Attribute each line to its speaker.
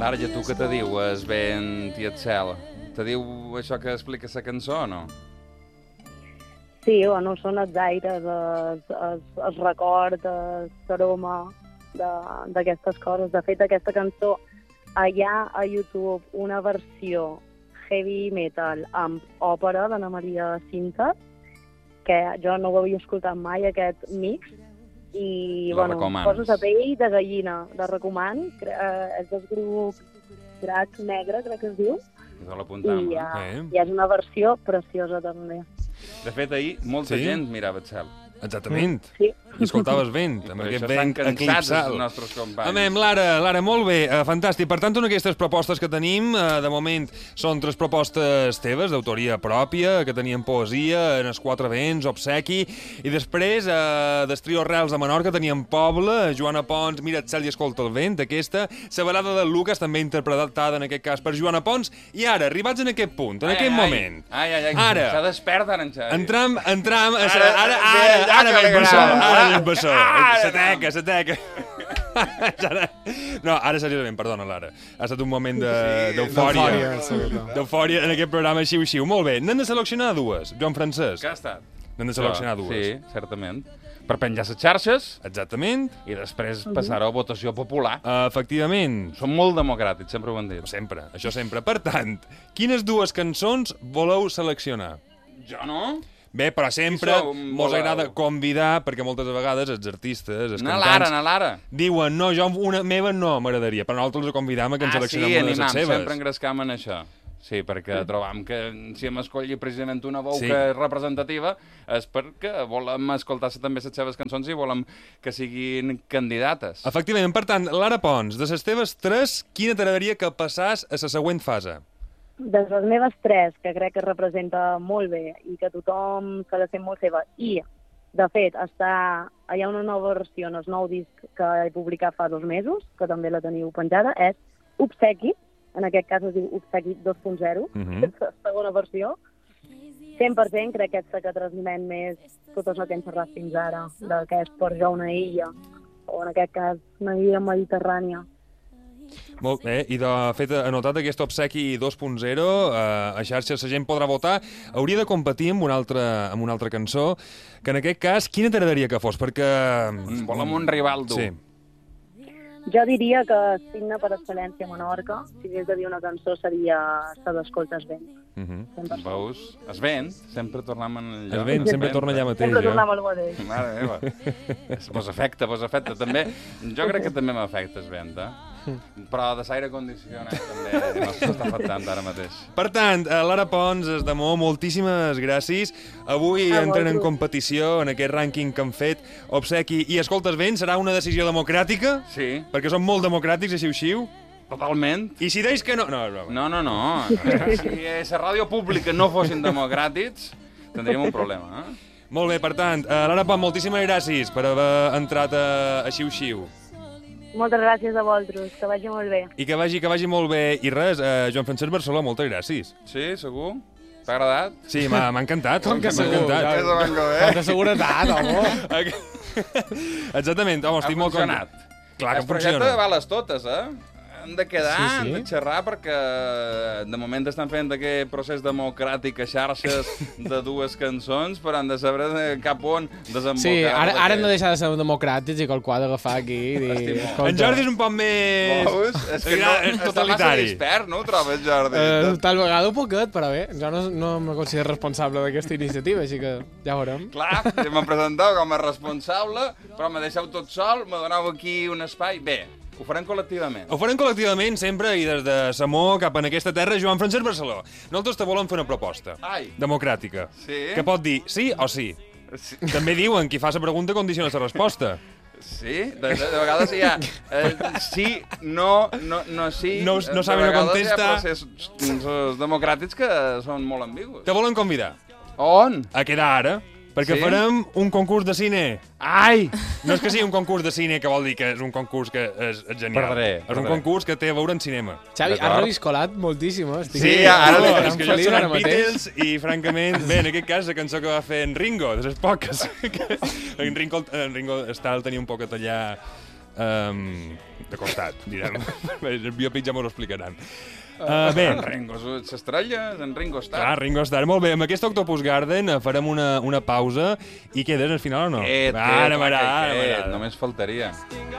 Speaker 1: Lara, tu què te diu el vent i el cel? Te diu això que explica la cançó o no?
Speaker 2: Sí, bueno, són els aires, els records, l'aroma d'aquestes coses. De fet, aquesta cançó, hi ha a YouTube una versió heavy metal amb òpera d'Anna Maria Cinta, que jo no ho havia escoltat mai, aquest mix, i bueno, posa la pell de gallina, la recomano. És del grup Drac Negre, crec que es diu, i és una versió preciosa també.
Speaker 1: De fet, ahir molta gent mirava el cel.
Speaker 3: Exactament.
Speaker 2: Sí.
Speaker 3: I escoltaves vent, amb aquest vent eclipsat.
Speaker 1: Amem,
Speaker 3: Lara, molt bé, fantàstic. Per tant, aquestes propostes que tenim, de moment, són 3 propostes teves, d'autoria pròpia, que tenien poesia, en els 4 vents, obsequi, i després, del trio Arrels de Menorca, teníem Poble, Joana Pons, Mira el cel i escolta el vent, aquesta, la balada de Lucas, també interpretada, en aquest cas, per Joana Pons, i ara, arribats en aquest punt, en aquest moment.
Speaker 1: Ara, s'ha despert ara en Xavi.
Speaker 3: Entram, ara ve el bessó. Ara ve el bessó. S'ateca. No, ara seriosament, perdona, Lara. Ha estat un moment d'eufòria. D'eufòria en aquest programa xiu-xiu. Molt bé, n'hem de seleccionar 2, Joan Francesc.
Speaker 1: Què ha estat?
Speaker 3: N'hem de seleccionar 2.
Speaker 1: Sí, certament. Per penjar les xarxes.
Speaker 3: Exactament.
Speaker 1: I després passar-ho a votació popular.
Speaker 3: Efectivament.
Speaker 1: Som molt democràtics, sempre ho hem dit.
Speaker 3: Sempre, això sempre. Per tant, quines 2 cançons voleu seleccionar?
Speaker 1: Jo no.
Speaker 3: Bé, però sempre mos agrada convidar, perquè moltes vegades els artistes, els cantants...
Speaker 1: Lara.
Speaker 3: Diuen, no, jo una meva no m'agradaria, però nosaltres els convidam a que ens seleccionem una de les seves.
Speaker 1: Sempre engrescam en això. Sí, perquè trobam que si hem escollit precisament una boca representativa és perquè volem escoltar també les seves cançons i volem que siguin candidates.
Speaker 3: Efectivament, per tant, Lara Pons, de les teves 3, quina t'agradaria que passàs a la següent fase?
Speaker 2: De les meves 3, que crec que representa molt bé i que tothom se la sent molt seva. I, de fet, hi ha una nova versió en el nou disc que he publicat fa 2 mesos, que també la teniu penjada, és Obsequi, en aquest cas es diu Obsequi 2.0, la segona versió. 100% crec que és la que transmet més tot això que hem xerrat fins ara, que és per jo una illa, o en aquest cas una illa mediterrània.
Speaker 3: Molt bé, i de fet, anotat aquest obsequi 2.0, a xarxes la gent podrà votar, hauria de competir amb una altra cançó, que en aquest cas, quina t'agradaria que fos? Perquè...
Speaker 1: Volem un rival dur. Sí.
Speaker 2: Jo diria que Signe per excel·lència a Menorca, si hagués de dir una cançó, seria la d'Escoltes vent.
Speaker 1: Veus? Es vent, sempre tornem en el lloc.
Speaker 3: El vent sempre torna allà mateix.
Speaker 2: Sempre tornem al mateix.
Speaker 1: Mare meva. Vos afecta. També, jo crec que també m'afecta el vent, però de l'aire condicionat també no s'està afectant ara mateix.
Speaker 3: Per tant, Lara Pons, Esdemó, moltíssimes gràcies. Avui entren en competició en aquest rànquing que han fet Obsequi i Escoltes vent. Serà una decisió democràtica?
Speaker 1: Sí.
Speaker 3: Perquè són molt democràtics, xiu-xiu.
Speaker 1: Totalment.
Speaker 3: I si deis que no...
Speaker 1: No. Si la ràdio pública no fossin democràtics, tindríem un problema,
Speaker 3: Molt bé, per tant, Lara Pons, moltíssimes gràcies per haver entrat a Xiu-Xiu.
Speaker 2: Moltes gràcies a vosaltres, que vagi molt bé.
Speaker 3: I que vagi molt bé. I res, Joan Francesc Barceló, moltes gràcies.
Speaker 1: Sí, segur? T'ha agradat?
Speaker 3: Sí, m'ha encantat.
Speaker 4: Quanta seguretat, home.
Speaker 3: Exactament, home, estic molt content. Clar que funciona.
Speaker 1: El projecte va a les totes, hem de quedar, hem de xerrar, perquè de moment estan fent aquest procés democràtic a xarxes de 2 cançons, però han de saber cap on desembocar.
Speaker 4: Sí, ara hem de deixar de ser democràtics i qualcú ha d'agafar aquí.
Speaker 3: En Jordi és un poc més...
Speaker 1: És que està massa dispert, no ho trobes, Jordi?
Speaker 4: Tal vegada un poquet, però bé, jo no me considero responsable d'aquesta iniciativa, així que ja veurem.
Speaker 1: Clar, m'han presentat com a responsable, però m'ha deixat tot sol, m'ha donat aquí un espai. Bé, ho farem col·lectivament. Ho
Speaker 3: farem col·lectivament, sempre, i des de Samó cap en aquesta terra, Joan Francesc Barceló. Nosaltres te volem fer una proposta. Democràtica.
Speaker 1: Sí?
Speaker 3: Que pot dir sí o sí. També diuen, qui fa la pregunta condiciona la resposta.
Speaker 1: Sí? De vegades hi ha sí, no, sí.
Speaker 3: No saben no contestar.
Speaker 1: De vegades hi ha processos democràtics que són molt ambigus.
Speaker 3: Te volen convidar.
Speaker 1: On?
Speaker 3: A quedar ara. Perquè farem un concurs de cine.
Speaker 1: Ai!
Speaker 3: No és que sigui un concurs de cine, que vol dir que és un concurs que és genial.
Speaker 1: Perdré.
Speaker 3: És un concurs que té a veure en cinema.
Speaker 4: Xavi, has reviscolat moltíssim,
Speaker 1: Sí, ara
Speaker 3: és que jo són en Beatles i, francament, bé, en aquest cas, la cançó que va fer en Ringo, de les poques. En Ringo Starr tenia un poquet allà de costat, direm. Els biòpics ja m'ho explicaran. Bé.
Speaker 1: En Ringo s'estrella, en Ringo Starr.
Speaker 3: Clar, Ringo Starr. Molt bé, amb aquest Octopus Garden farem una pausa i quedes al final o no?
Speaker 1: Ara, només faltaria.